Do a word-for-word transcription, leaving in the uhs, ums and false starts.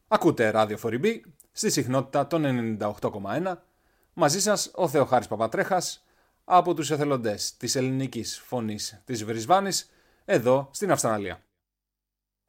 Ακούτε ράδιο φορ ι μπι στη συχνότητα των ενενήντα οκτώ κόμμα ένα. Μαζί σας ο Θεοχάρης Παπατρέχας από τους εθελοντές της ελληνικής φωνής της Βρισβάνης εδώ στην Αυστραλία.